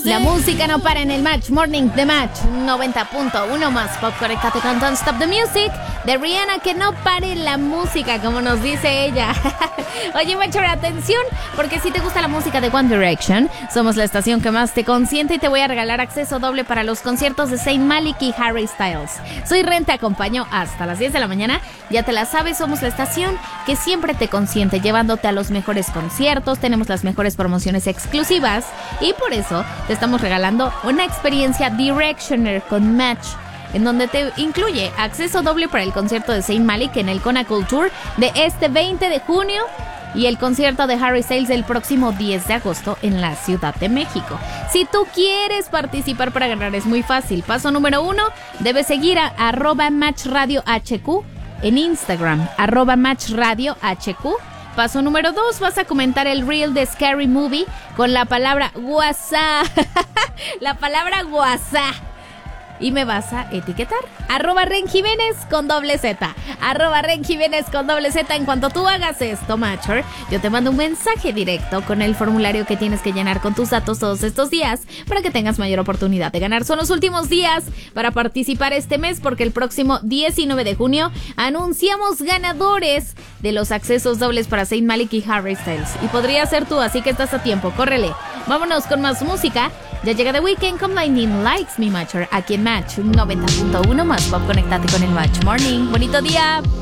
La música no para en el Match Morning de Match 90.1 más pop. Conéctate con Don't Stop the Music de Rihanna, que no pare la música, como nos dice ella. Oye, Matcher, atención, porque si te gusta la música de One Direction, somos la estación que más te consiente y te voy a regalar acceso doble para los conciertos de Zayn Malik y Harry Styles. Soy Ren, te acompaño hasta las 10 de la mañana. Ya te la sabes, somos la estación que siempre te consiente, llevándote a los mejores conciertos. Tenemos las mejores promociones exclusivas y por eso te estamos regalando una experiencia Directioner con Match, en donde te incluye acceso doble para el concierto de Zayn Malik en el Kona Culture de este 20 de junio y el concierto de Harry Styles el próximo 10 de agosto en la Ciudad de México. Si tú quieres participar para ganar, es muy fácil. Paso número 1, debes seguir a @matchradiohq en Instagram, @matchradiohq. Paso número 2, vas a comentar el reel de Scary Movie con la palabra WhatsApp. La palabra WhatsApp. Y me vas a etiquetar @RenJiménez con doble Z. @RenJiménez con doble Z. En cuanto tú hagas esto, Matcher, yo te mando un mensaje directo con el formulario que tienes que llenar con tus datos todos estos días para que tengas mayor oportunidad de ganar. Son los últimos días para participar este mes, porque el próximo 19 de junio anunciamos ganadores de los accesos dobles para Zayn Malik y Harry Styles. Y podría ser tú, así que estás a tiempo. Córrele. Vámonos con más música. Ya llega The Weeknd con Blinding Lights, mi Matcher, aquí en Match 90.1 más pop. Conéctate con el Match Morning. ¡Bonito día!